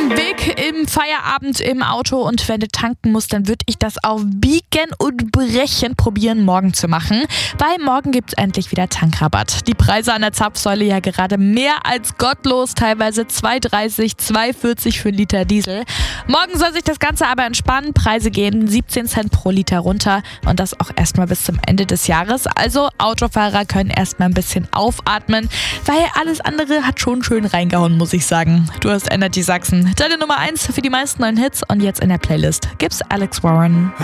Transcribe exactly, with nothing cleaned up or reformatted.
dem Weg im Feierabend im Auto und wenn du tanken musst, dann würde ich das auf Biegen und Brechen probieren, morgen zu machen. Weil morgen gibt es endlich wieder Tankrabatt. Die Preise an der Zapfsäule ja gerade mehr als gottlos, teilweise zwei dreißig, zwei vierzig für einen Liter Diesel. Morgen soll sich das Ganze aber entspannen. Preise gehen siebzehn Cent pro Liter runter und das auch erstmal bis zum Ende des Jahres. Also Autofahrer können erstmal ein bisschen aufatmen, weil alles andere hat schon schön reingehauen, muss ich sagen. Du hast Energy Sachsen, deine Nummer eins für die meisten neuen Hits und jetzt in der Playlist gibt's Alex Warren.